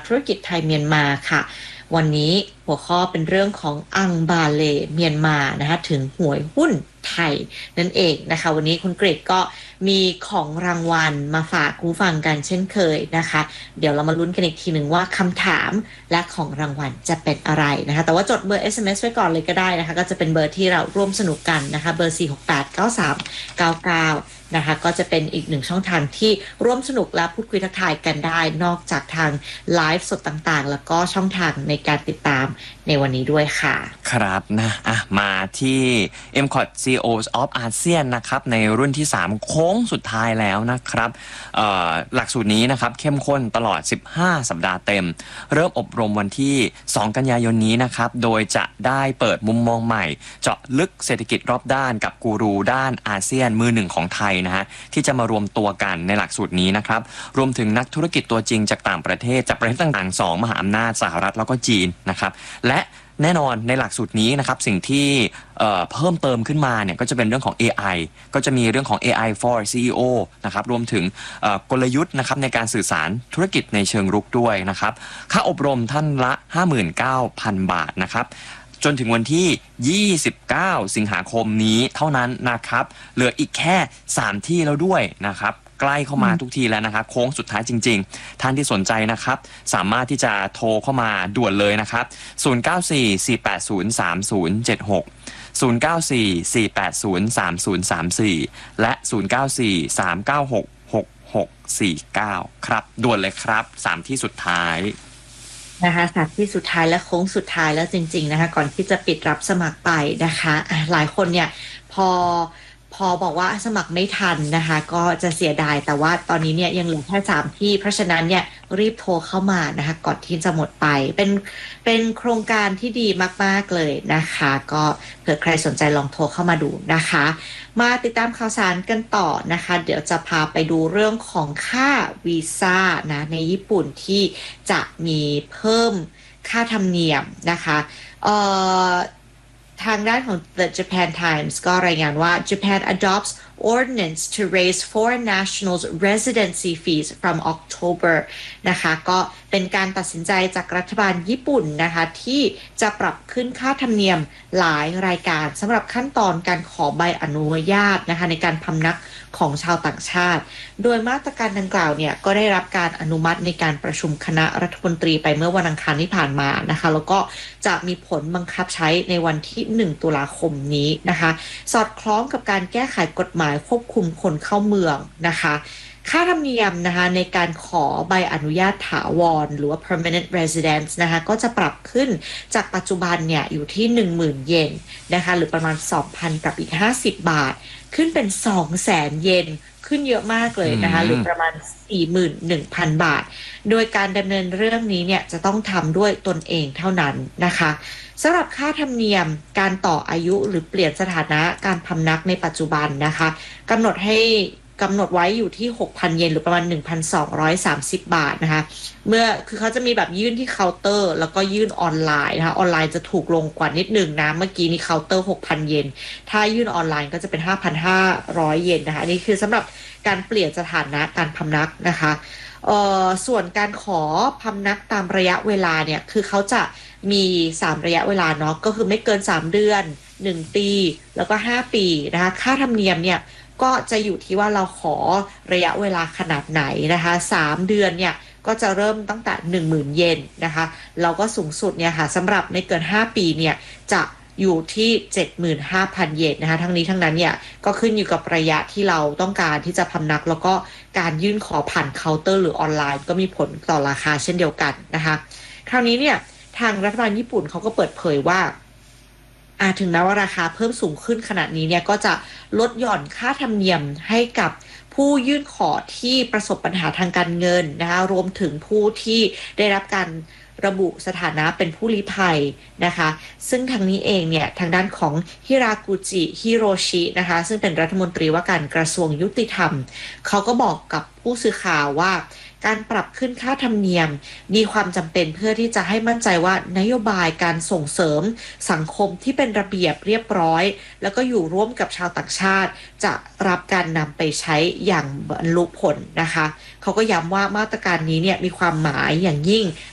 ธุรกิจไทยเมียนมาค่ะวันนี้หัวข้อเป็นเรื่องของอังบาเลเมียนมานะคะถึงหวยหุ้นไทยนั่นเองนะคะวันนี้คุณกฤษก็มีของรางวัลมาฝากคุณฟังกันเช่นเคยนะคะเดี๋ยวเรามาลุ้นกันอีกทีหนึ่งว่าคำถามและของรางวัลจะเป็นอะไรนะคะแต่ว่าจดเบอร์ SMS ไว้ก่อนเลยก็ได้นะคะก็จะเป็นเบอร์ที่เราร่วมสนุกกันนะคะเบอร์ 4689399นะคะก็จะเป็นอีกหนึ่งช่องทางที่ร่วมสนุกและพูดคุยทักทายกันได้นอกจากทางไลฟ์สดต่างๆแล้วก็ช่องทางในการติดตามในวันนี้ด้วยค่ะครับนะมาที่ MCOT CEOs of ASEAN นะครับในรุ่นที่3โค้งสุดท้ายแล้วนะครับหลักสูตรนี้นะครับเข้มข้นตลอด15สัปดาห์เต็มเริ่มอบรมวันที่2กันยายนนี้นะครับโดยจะได้เปิดมุมมองใหม่เจาะลึกเศรษฐกิจรอบด้านกับกูรูด้านอาเซียนมือหนึ่งของไทยนะฮะที่จะมารวมตัวกันในหลักสูตรนี้นะครับรวมถึงนักธุรกิจตัวจริงจากต่างประเทศจากประเทศต่างๆ2มหาอำนาจสหรัฐแล้วก็จีนนะครับและแน่นอนในหลักสูตรนี้นะครับสิ่งที่เพิ่มเติมขึ้นมาเนี่ยก็จะเป็นเรื่องของ AI ก็จะมีเรื่องของ AI for CEO นะครับรวมถึงกลยุทธ์นะครับในการสื่อสารธุรกิจในเชิงรุกด้วยนะครับค่าอบรมท่านละ 59,000 บาทนะครับจนถึงวันที่29สิงหาคมนี้เท่านั้นนะครับเหลืออีกแค่3ที่แล้วด้วยนะครับใกล้เข้ามาทุกทีแล้วนะครับโค้งสุดท้ายจริงๆท่านที่สนใจนะครับสามารถที่จะโทรเข้ามาด่วนเลยนะครับ0944803076 0944803034และ0943966649ครับด่วนเลยครับ3ที่สุดท้ายนะคะสัปที่สุดท้ายและโค้งสุดท้ายแล้วจริงๆนะคะก่อนที่จะปิดรับสมัครไปนะคะหลายคนเนี่ยพอบอกว่าสมัครไม่ทันนะคะก็จะเสียดายแต่ว่าตอนนี้เนี่ยยังเหลือแค่3ที่เพราะฉะนั้นเนี่ยรีบโทรเข้ามานะคะก่อนที่จะหมดไปเป็นโครงการที่ดีมากๆเลยนะคะก็เผื่อใครสนใจลองโทรเข้ามาดูนะคะมาติดตามข่าวสารกันต่อนะคะเดี๋ยวจะพาไปดูเรื่องของค่าวีซ่านะในญี่ปุ่นที่จะมีเพิ่มค่าธรรมเนียมนะคะทางด้านของ The Japan Times ก็รายงานว่า Japan adopts ordinance to raise foreign nationals residency fees from October นะคะก็เป็นการตัดสินใจจากรัฐบาลญี่ปุ่นนะคะที่จะปรับขึ้นค่าธรรมเนียมหลายรายการสำหรับขั้นตอนการขอใบอนุญาตนะคะในการพำนักของชาวต่างชาติโดยมาตรการดังกล่าวเนี่ยก็ได้รับการอนุมัติในการประชุมคณะรัฐมนตรีไปเมื่อวันอังคารที่ผ่านมานะคะแล้วก็จะมีผลบังคับใช้ในวันที่1ตุลาคมนี้นะคะสอดคล้องกับการแก้ไขกฎหมายควบคุมคนเข้าเมืองนะคะค่าธรรมเนียมนะคะในการขอใบอนุญาตถาวรหรือว่า permanent residence นะคะก็จะปรับขึ้นจากปัจจุบันเนี่ยอยู่ที่ 10,000 เยนนะคะหรือประมาณ 2,000 กับอีก50 บาทขึ้นเป็น 200,000 เยนขึ้นเยอะมากเลยนะคะหรือประมาณ 41,000 บาทโดยการดำเนินเรื่องนี้เนี่ยจะต้องทำด้วยตนเองเท่านั้นนะคะสำหรับค่าธรรมเนียมการต่ออายุหรือเปลี่ยนสถานะการพำนักในปัจจุบันนะคะกำหนดไว้อยู่ที่ 6,000 เยนหรือประมาณ 1,230 บาทนะคะคือเขาจะมีแบบยื่นที่เคาน์เตอร์แล้วก็ยื่นออนไลน์นะคะออนไลน์จะถูกลงกว่านิดนึงนะเมื่อกี้นี้เคาน์เตอร์ 6,000 เยนถ้ายื่นออนไลน์ก็จะเป็น 5,500 เยนนะคะนี่คือสำหรับการเปลี่ยนสถานะการพำนักนะคะส่วนการขอพำนักตามระยะเวลาเนี่ยคือเขาจะมี3ระยะเวลาเนาะก็คือไม่เกิน3เดือน1ปีแล้วก็5ปีนะคะค่าธรรมเนียมเนี่ยก็จะอยู่ที่ว่าเราขอระยะเวลาขนาดไหนนะคะ3เดือนเนี่ยก็จะเริ่มตั้งแต่ 10,000 เยนนะคะแล้วก็สูงสุดเนี่ยค่ะสำหรับไม่เกิน5ปีเนี่ยจะอยู่ที่ 75,000 เยนนะคะทั้งนี้ทั้งนั้นเนี่ยก็ขึ้นอยู่กับระยะที่เราต้องการที่จะพำนักแล้วก็การยื่นขอผ่านเคาน์เตอร์หรือออนไลน์ก็มีผลต่อราคาเช่นเดียวกันนะคะคราวนี้เนี่ยทางรัฐบาลญี่ปุ่นเขาก็เปิดเผยว่าถึงแม้ว่าราคาเพิ่มสูงขึ้นขนาดนี้เนี่ยก็จะลดหย่อนค่าธรรมเนียมให้กับผู้ยื่นขอที่ประสบปัญหาทางการเงินนะคะรวมถึงผู้ที่ได้รับการระบุสถานะเป็นผู้ลี้ภัยนะคะซึ่งทางนี้เองเนี่ยทางด้านของฮิรากุจิฮิโรชินะคะซึ่งเป็นรัฐมนตรีว่าการกระทรวงยุติธรรมเขาก็บอกกับผู้สื่อข่าวว่าการปรับขึ้นค่าธรรมเนียมมีความจำเป็นเพื่อที่จะให้มั่นใจว่านโยบายการส่งเสริมสังคมที่เป็นระเบียบเรียบร้อยแล้วก็อยู่ร่วมกับชาวต่างชาติจะรับการนำไปใช้อย่างบรรลุผลนะคะเขาก็ย้ำว่ามาตรการนี้เนี่ยมีความหมายอย่างยิ่ง